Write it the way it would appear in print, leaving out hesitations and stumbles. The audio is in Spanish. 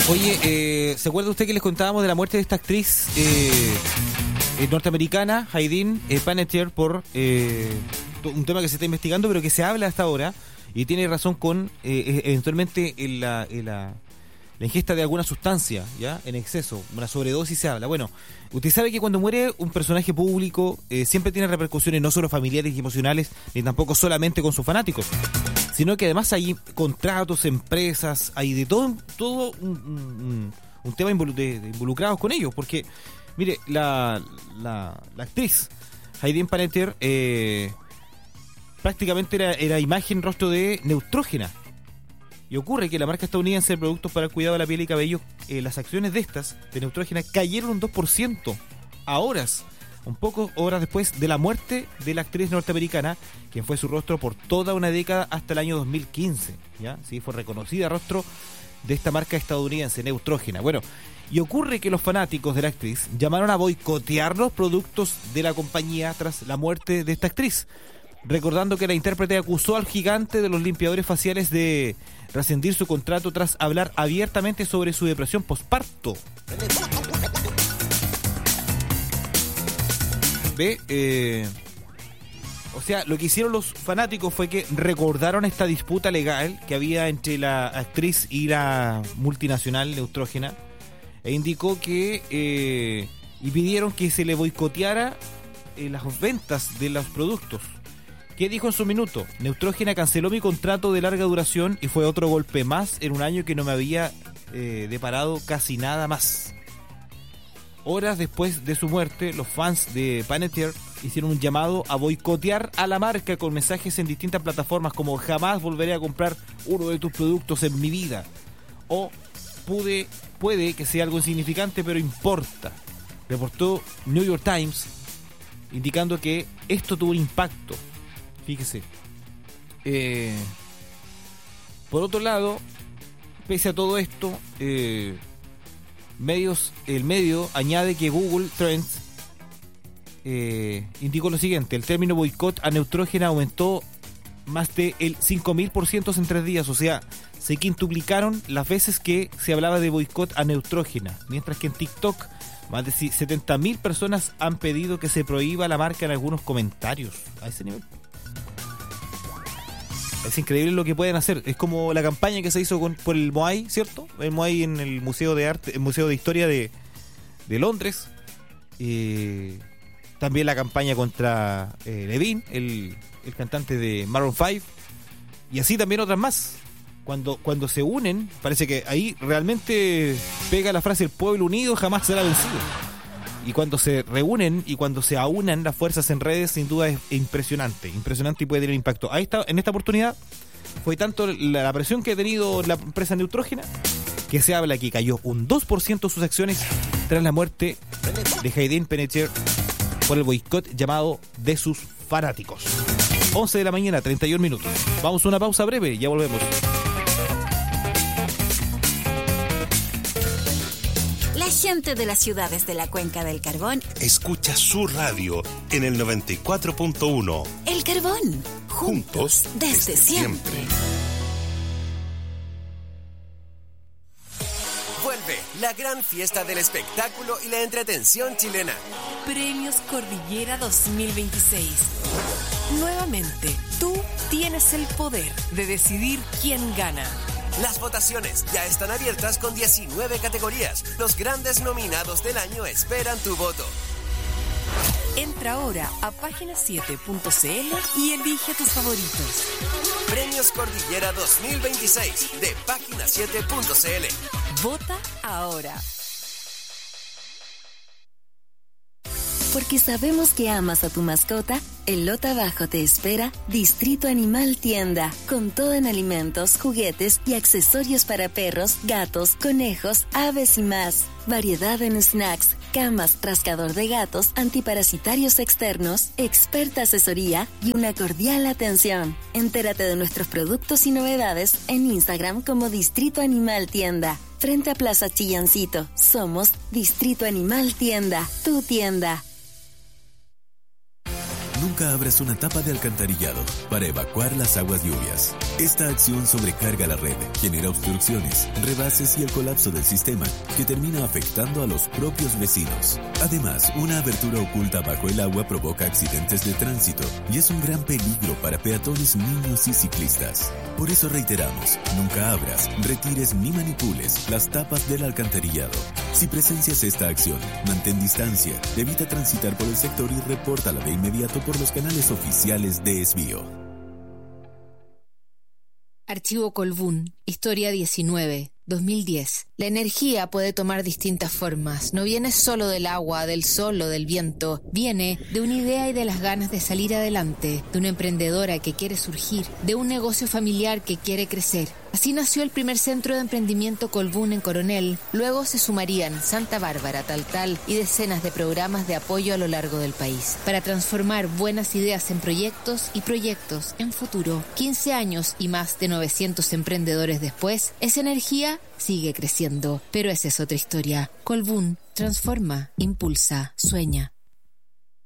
Oye, ¿se acuerda usted que les contábamos de la muerte de esta actriz norteamericana, Hayden Panettiere, por un tema que se está investigando, pero que se habla hasta ahora, y tiene razón con eventualmente la ingesta de alguna sustancia, ¿ya? En exceso, una sobredosis se habla. Bueno, usted sabe que cuando muere un personaje público siempre tiene repercusiones no solo familiares y emocionales, ni tampoco solamente con sus fanáticos, sino que además hay contratos, empresas, hay de todo un tema involucrados con ellos, porque mire, la actriz Hayden Panettiere prácticamente era imagen, rostro de Neutrogena. Y ocurre que la marca estadounidense de productos para el cuidado de la piel y cabello, las acciones de estas, de Neutrogena, cayeron un 2% a horas, un poco horas después de la muerte de la actriz norteamericana, quien fue su rostro por toda una década hasta el año 2015. ¿Ya? Sí, fue reconocida rostro de esta marca estadounidense, Neutrogena. Bueno, y ocurre que los fanáticos de la actriz llamaron a boicotear los productos de la compañía tras la muerte de esta actriz, recordando que la intérprete acusó al gigante de los limpiadores faciales de rescindir su contrato tras hablar abiertamente sobre su depresión posparto. O sea, lo que hicieron los fanáticos fue que recordaron esta disputa legal que había entre la actriz y la multinacional Neutrogena, e indicó que y pidieron que se le boicoteara las ventas de los productos. ¿Qué dijo en su minuto? Neutrogena canceló mi contrato de larga duración y fue otro golpe más en un año que no me había deparado casi nada más. Horas después de su muerte, los fans de Panettiere hicieron un llamado a boicotear a la marca con mensajes en distintas plataformas como jamás volveré a comprar uno de tus productos en mi vida, o puede que sea algo insignificante pero importa, reportó New York Times, indicando que esto tuvo un impacto. Fíjese. Por otro lado, pese a todo esto, el medio añade que Google Trends indicó lo siguiente: el término boicot a Neutrogena aumentó más del 5.000% en 3 días, o sea, se quintuplicaron las veces que se hablaba de boicot a Neutrogena, mientras que en TikTok más de 70.000 personas han pedido que se prohíba la marca en algunos comentarios. A ese nivel. Es increíble lo que pueden hacer. Es como la campaña que se hizo por el Moai, ¿cierto? El Moai en el Museo de Arte, el Museo de Historia de Londres. También la campaña contra Levine, el cantante de Maroon 5. Y así también otras más. Cuando se unen, parece que ahí realmente pega la frase: el pueblo unido jamás será vencido. Y cuando se reúnen y cuando se aunan las fuerzas en redes, sin duda es impresionante y puede tener impacto. Ahí está, en esta oportunidad fue tanto la presión que ha tenido la empresa Neutrogena, que se habla que cayó un 2% sus acciones tras la muerte de Hayden Panettiere por el boicot llamado de sus fanáticos. 11 de la mañana, 31 minutos. Vamos a una pausa breve, ya volvemos. La gente de las ciudades de la Cuenca del Carbón escucha su radio en el 94.1. El Carbón, juntos desde siempre. Vuelve la gran fiesta del espectáculo y la entretención chilena. Premios Cordillera 2026. Nuevamente, tú tienes el poder de decidir quién gana. Las votaciones ya están abiertas con 19 categorías. Los grandes nominados del año esperan tu voto. Entra ahora a página7.cl y elige tus favoritos. Premios Cordillera 2026 de página7.cl. Vota ahora. Porque sabemos que amas a tu mascota, en Lota Abajo te espera Distrito Animal Tienda, con todo en alimentos, juguetes y accesorios para perros, gatos, conejos, aves y más. Variedad en snacks, camas, rascador de gatos, antiparasitarios externos, experta asesoría y una cordial atención. Entérate de nuestros productos y novedades en Instagram como Distrito Animal Tienda. Frente a Plaza Chillancito, somos Distrito Animal Tienda, tu tienda. Nunca abras una tapa de alcantarillado para evacuar las aguas lluvias. Esta acción sobrecarga la red, genera obstrucciones, rebases y el colapso del sistema, que termina afectando a los propios vecinos. Además, una abertura oculta bajo el agua provoca accidentes de tránsito y es un gran peligro para peatones, niños y ciclistas. Por eso reiteramos, nunca abras, retires ni manipules las tapas del alcantarillado. Si presencias esta acción, mantén distancia, evita transitar por el sector y repórtala de inmediato por los canales oficiales de Esbio. Archivo Colbún, Historia 19, 2010. La energía puede tomar distintas formas. No viene solo del agua, del sol o del viento. Viene de una idea y de las ganas de salir adelante, de una emprendedora que quiere surgir, de un negocio familiar que quiere crecer. Así nació el primer centro de emprendimiento Colbún en Coronel. Luego se sumarían Santa Bárbara, Taltal y decenas de programas de apoyo a lo largo del país para transformar buenas ideas en proyectos y proyectos en futuro. 15 años y más de 900 emprendedores después, esa energía sigue creciendo. Pero esa es otra historia. Colbún transforma, impulsa, sueña.